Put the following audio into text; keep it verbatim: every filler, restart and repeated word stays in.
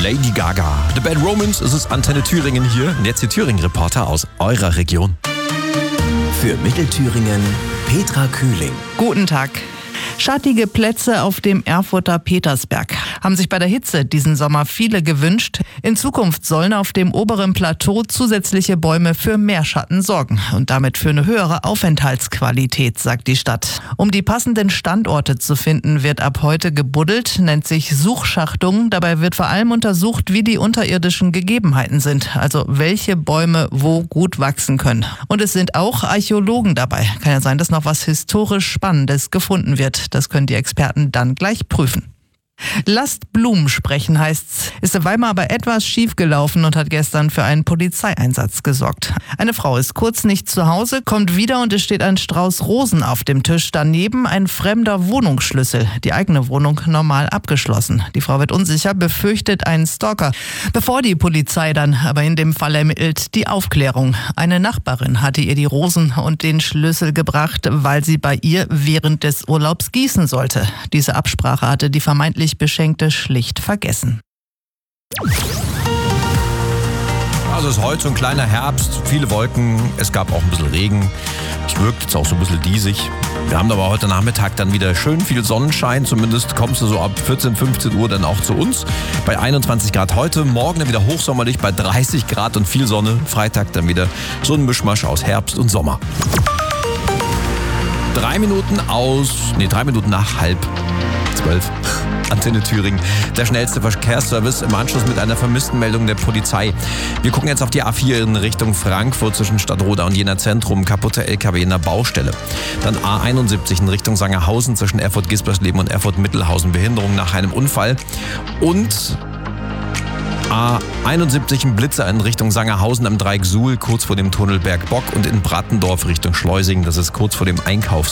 Lady Gaga. The Bad Romance, es ist Antenne Thüringen hier. Und jetzt die Thüringen-Reporter aus eurer Region. Für Mittelthüringen Petra Kühling. Guten Tag. Schattige Plätze auf dem Erfurter Petersberg haben sich bei der Hitze diesen Sommer viele gewünscht. In Zukunft sollen auf dem oberen Plateau zusätzliche Bäume für mehr Schatten sorgen und damit für eine höhere Aufenthaltsqualität, sagt die Stadt. Um die passenden Standorte zu finden, wird ab heute gebuddelt, nennt sich Suchschachtung. Dabei wird vor allem untersucht, wie die unterirdischen Gegebenheiten sind, also welche Bäume wo gut wachsen können. Und es sind auch Archäologen dabei. Kann ja sein, dass noch was historisch Spannendes gefunden wird. Das können die Experten dann gleich prüfen. Lasst Blumen sprechen, heißt's. Ist in Weimar aber etwas schief gelaufen und hat gestern für einen Polizeieinsatz gesorgt. Eine Frau ist kurz nicht zu Hause, kommt wieder und es steht ein Strauß Rosen auf dem Tisch. Daneben ein fremder Wohnungsschlüssel. Die eigene Wohnung normal abgeschlossen. Die Frau wird unsicher, befürchtet einen Stalker. Bevor die Polizei dann aber in dem Fall ermittelt, die Aufklärung. Eine Nachbarin hatte ihr die Rosen und den Schlüssel gebracht, weil sie bei ihr während des Urlaubs gießen sollte. Diese Absprache hatte die vermeintlich Beschenkte schlicht vergessen. Also es ist heute so ein kleiner Herbst, viele Wolken, es gab auch ein bisschen Regen. Es wirkt jetzt auch so ein bisschen diesig. Wir haben aber heute Nachmittag dann wieder schön viel Sonnenschein. Zumindest kommst du so ab vierzehn, fünfzehn Uhr dann auch zu uns. Bei einundzwanzig Grad heute, morgen dann wieder hochsommerlich bei dreißig Grad und viel Sonne. Freitag dann wieder so ein Mischmasch aus Herbst und Sommer. Drei Minuten aus, nee, drei Minuten nach halb zwölf. Antenne Thüringen, der schnellste Verkehrsservice im Anschluss mit einer Vermisstenmeldung der Polizei. Wir gucken jetzt auf die A vier in Richtung Frankfurt zwischen Stadtroda und Jena Zentrum, kaputte L K W in der Baustelle. Dann A einundsiebzig in Richtung Sangerhausen zwischen Erfurt-Gispersleben und Erfurt-Mittelhausen, Behinderung nach einem Unfall. Und A einundsiebzig ein Blitzer in Richtung Sangerhausen am Dreieck Suhl, kurz vor dem Tunnel Bergbock und in Brattendorf Richtung Schleusing, das ist kurz vor dem Einkaufs